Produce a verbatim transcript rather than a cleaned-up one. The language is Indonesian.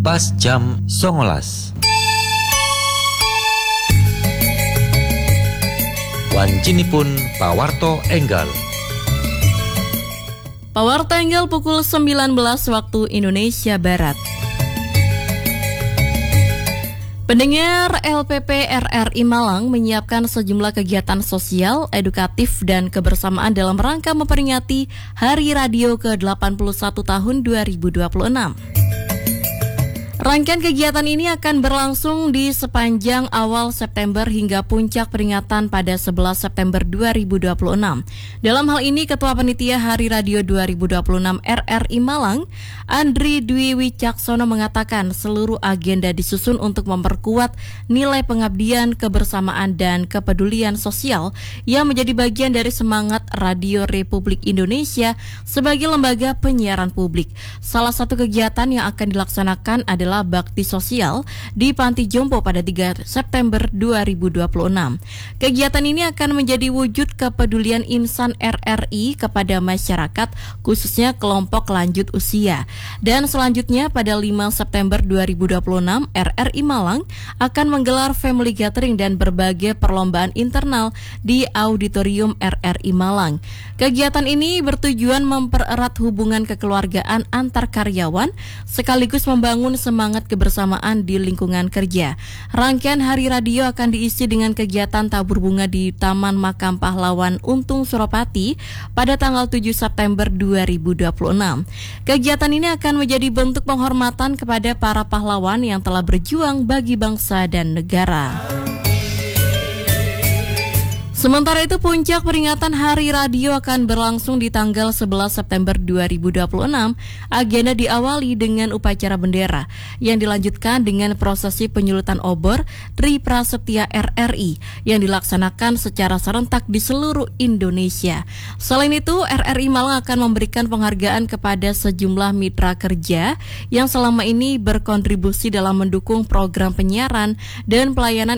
pas jam songolas. Wancinipun pawarto enggal. Pawarto enggal pukul sembilan belas waktu Indonesia Barat. Pendengar, L P P R R I Malang menyiapkan sejumlah kegiatan sosial, edukatif, dan kebersamaan dalam rangka memperingati Hari Radio ke delapan puluh satu tahun dua ribu dua puluh enam. Rangkaian kegiatan ini akan berlangsung di sepanjang awal September hingga puncak peringatan pada sebelas September dua ribu dua puluh enam. Dalam hal ini, Ketua Panitia Hari Radio dua ribu dua puluh enam R R I Malang, Andri Dwi Wicaksono mengatakan seluruh agenda disusun untuk memperkuat nilai pengabdian, kebersamaan, dan kepedulian sosial yang menjadi bagian dari semangat Radio Republik Indonesia sebagai lembaga penyiaran publik. Salah satu kegiatan yang akan dilaksanakan adalah bakti sosial di Panti Jompo pada tiga September dua ribu dua puluh enam. Kegiatan ini akan menjadi wujud kepedulian insan R R I kepada masyarakat, khususnya kelompok lanjut usia. Dan selanjutnya pada lima September dua ribu dua puluh enam, R R I Malang akan menggelar family gathering dan berbagai perlombaan internal di Auditorium R R I Malang. Kegiatan ini bertujuan mempererat hubungan kekeluargaan antar karyawan sekaligus membangun semangat kebersamaan di lingkungan kerja. Rangkaian Hari Radio akan diisi dengan kegiatan tabur bunga di Taman Makam Pahlawan Untung Suropati pada tanggal tujuh September dua ribu dua puluh enam. Kegiatan ini akan menjadi bentuk penghormatan kepada para pahlawan yang telah berjuang bagi bangsa dan negara. Sementara itu, puncak peringatan Hari Radio akan berlangsung di tanggal sebelas September dua ribu dua puluh enam. Agenda diawali dengan upacara bendera yang dilanjutkan dengan prosesi penyulutan obor Tri Prasetya R R I yang dilaksanakan secara serentak di seluruh Indonesia. Selain itu, R R I Malang akan memberikan penghargaan kepada sejumlah mitra kerja yang selama ini berkontribusi dalam mendukung program penyiaran dan pelayanan